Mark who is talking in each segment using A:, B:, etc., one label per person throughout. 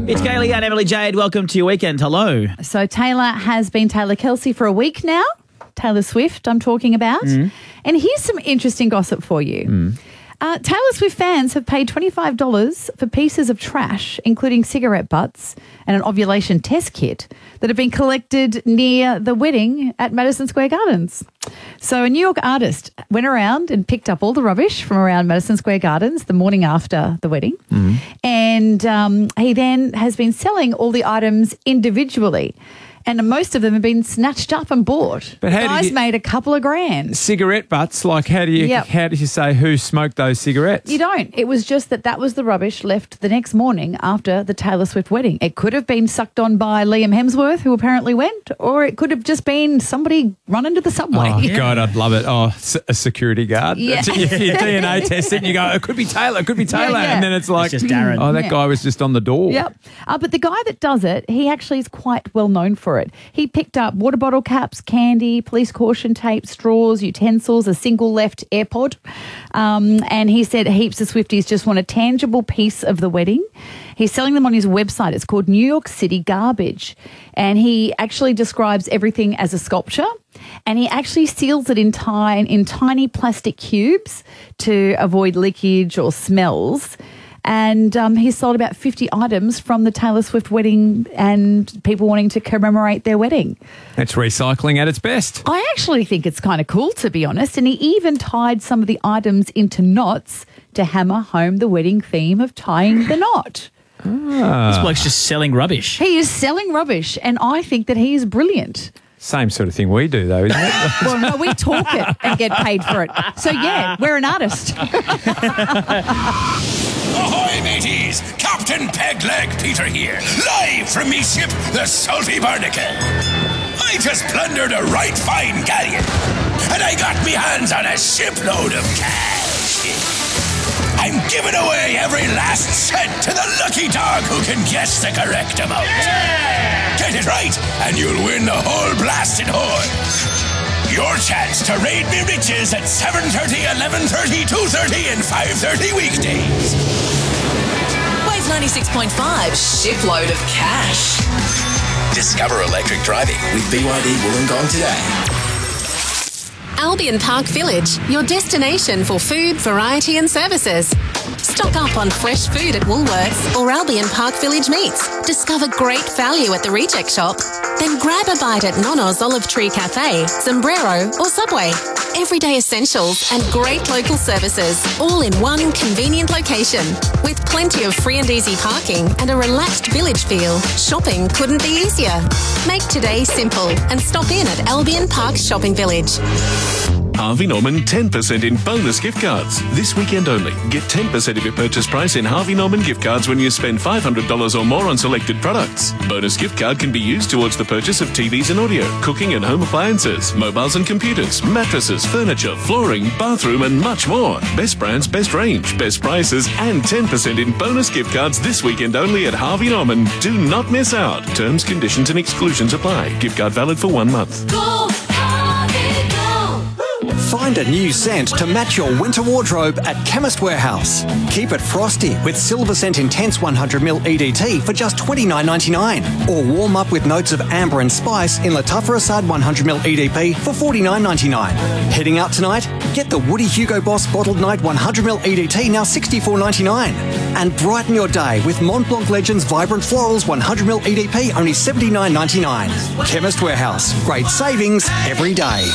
A: It's Kaylee and Emily Jade. Welcome to your weekend. Hello.
B: So Taylor has been Taylor Kelsey for a week now. Taylor Swift, I'm talking about. And here's some interesting gossip for you. Taylor Swift fans have paid $25 for pieces of trash, including cigarette butts and an ovulation test kit that have been collected near the wedding at Madison Square Gardens. So a New York artist went around and picked up all the rubbish from around Madison Square Gardens the morning after the wedding. And he then has been selling all the items individually. And most of them have been snatched up and bought.
C: But how
B: the guys made a couple of grand.
C: Cigarette butts, like how do you say who smoked those cigarettes?
B: You don't. It was just that was the rubbish left the next morning after the Taylor Swift wedding. It could have been sucked on by Liam Hemsworth, who apparently went, or it could have just been somebody run into the subway.
C: Oh, God, I'd love it. Oh, a security guard.
B: Yeah.
C: If you DNA test it and you go, it could be Taylor, it could be Taylor.
B: Yeah.
C: And then it's like,
A: It's just Darren.
C: oh, that guy was just on the door.
B: Yep. But the guy that does it, he actually is quite well known for it. He picked up water bottle caps, candy, police caution tape, straws, utensils, a single left AirPod. And he said heaps of Swifties just want a tangible piece of the wedding. He's selling them on his website. It's called New York City Garbage. And he actually describes everything as a sculpture. And he actually seals it in tiny plastic cubes to avoid leakage or smells. And he's sold about 50 items from the Taylor Swift wedding and people wanting to commemorate their wedding.
C: It's recycling at its best.
B: I actually think it's kind of cool, to be honest. And he even tied some of the items into knots to hammer home the wedding theme of tying the knot.
A: This bloke's just selling rubbish.
B: He is selling rubbish, and I think that he is brilliant.
C: Same sort of thing we do, though, isn't it?
B: Well, no, we talk it and get paid for it. So, yeah, we're an artist.
D: Ahoy, mateys! Captain Pegleg Peter here, live from me ship, the Salty Barnacle. I just plundered a right fine galleon, and I got me hands on a shipload of cash. I'm giving away every last cent to the lucky dog who can guess the correct amount. Yeah! Get it right, and you'll win the whole blasted hoard. Your chance to raid me riches at 7:30, 11:30, 2:30, and 5:30 weekdays.
E: Wave 96.5, shipload of cash.
D: Discover electric driving with BYD Wollongong today.
E: Albion Park Village, your destination for food, variety and services. Stock up on fresh food at Woolworths or Albion Park Village Meats. Discover great value at the Reject Shop. Then grab a bite at Nono's Olive Tree Cafe, Sombrero or Subway. Everyday essentials and great local services, all in one convenient location. With plenty of free and easy parking and a relaxed village feel, shopping couldn't be easier. Make today simple and stop in at Albion Park Shopping Village.
F: Harvey Norman 10% in bonus gift cards. This weekend only. Get 10% of your purchase price in Harvey Norman gift cards when you spend $500 or more on selected products. Bonus gift card can be used towards the purchase of TVs and audio, cooking and home appliances, mobiles and computers, mattresses, furniture, flooring, bathroom and much more. Best brands, best range, best prices and 10% in bonus gift cards this weekend only at Harvey Norman. Do not miss out. Terms, conditions and exclusions apply. Gift card valid for 1 month.
E: Go, Harvey, go!
G: Find a new scent to match your winter wardrobe at Chemist Warehouse. Keep it frosty with Silver Scent Intense 100ml EDT for just $29.99. Or warm up with notes of amber and spice in Lattafa Assad 100ml EDP for $49.99. Heading out tonight? Get the Woody Hugo Boss Bottled Night 100ml EDT now $64.99. And brighten your day with Mont Blanc Legends Vibrant Florals 100ml EDP only $79.99. Chemist Warehouse. Great savings every day.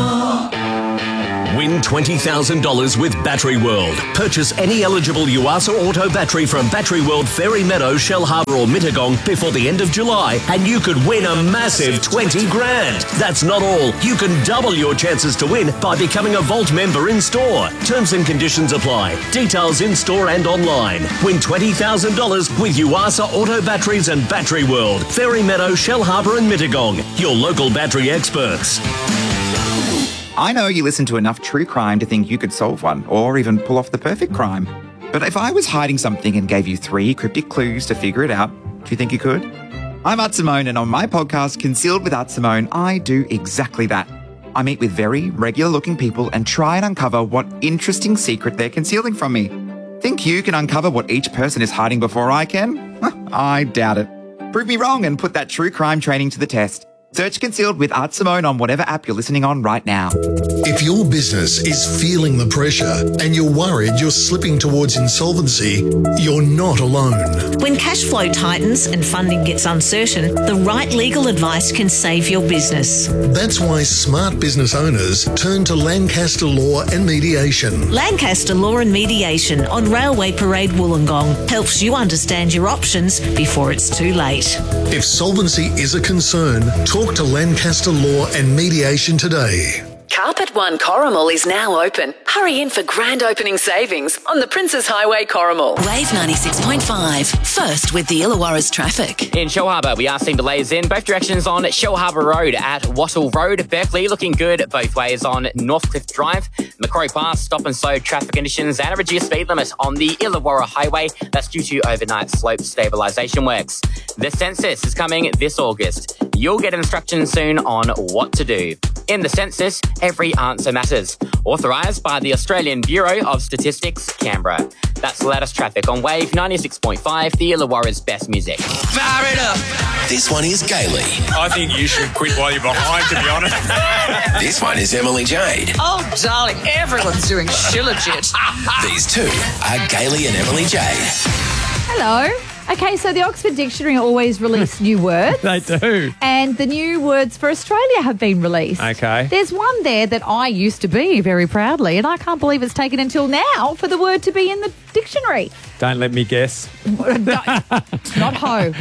H: Win $20,000 with Battery World. Purchase any eligible Yuasa Auto battery from Battery World, Fairy Meadow, Shell Harbour or Mittagong before the end of July and you could win a massive 20 grand. That's not all. You can double your chances to win by becoming a Vault member in store. Terms and conditions apply. Details in store and online. Win $20,000 with Yuasa Auto batteries and Battery World, Fairy Meadow, Shell Harbour and Mittagong. Your local battery experts.
I: I know you listen to enough true crime to think you could solve one, or even pull off the perfect crime. But if I was hiding something and gave you 3 cryptic clues to figure it out, do you think you could? I'm Art Simone, and on my podcast, Concealed with Art Simone, I do exactly that. I meet with very regular-looking people and try and uncover what interesting secret they're concealing from me. Think you can uncover what each person is hiding before I can? I doubt it. Prove me wrong and put that true crime training to the test. Search Concealed with Art Simone on whatever app you're listening on right now.
J: If your business is feeling the pressure and you're worried you're slipping towards insolvency, you're not alone.
K: When cash flow tightens and funding gets uncertain, the right legal advice can save your business.
J: That's why smart business owners turn to Lancaster Law and Mediation.
K: Lancaster Law and Mediation on Railway Parade Wollongong helps you understand your options before it's too late.
J: If solvency is a concern, talk to Lancaster Law and Mediation today.
L: Carpet One Corrimal is now open. Hurry in for grand opening savings on the Princes Highway Corrimal.
M: Wave 96.5. First with the Illawarra's traffic.
N: In Shellharbour, we are seeing delays in both directions on Shellharbour Road at Wattle Road. Berkeley looking good both ways on Northcliffe Drive. Macquarie Pass, stop and slow traffic conditions and a reduced speed limit on the Illawarra Highway. That's due to overnight slope stabilisation works. The census is coming this August. You'll get instructions soon on what to do. In the census, every answer matters. Authorised by the Australian Bureau of Statistics, Canberra. That's the latest traffic on Wave 96.5, the Illawarra's best music.
D: Fire it up! This one is Gailey.
O: I think you should quit while you're behind, to be honest.
D: This one is Emily Jade.
P: Oh, darling, everyone's doing shilajit.
D: These two are Gailey and Emily Jade.
B: Hello. Okay, so the Oxford Dictionary always release new words.
C: They do.
B: And the new words for Australia have been released.
C: Okay.
B: There's one there that I used to be very proudly, and I can't believe it's taken until now for the word to be in the dictionary.
C: Don't let me guess.
B: Not ho. Is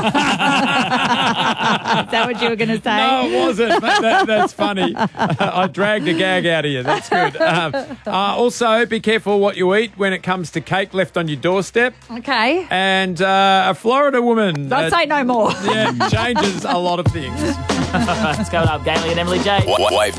B: that what you were going to say?
C: No, it wasn't. That's funny. I dragged a gag out of you. That's good. Also, be careful what you eat when it comes to cake left on your doorstep.
B: Okay.
C: And a Florida woman.
B: Don't say no more.
C: Yeah, changes a lot of things.
A: It's coming up, Gailey and Emily Jade.
D: Wave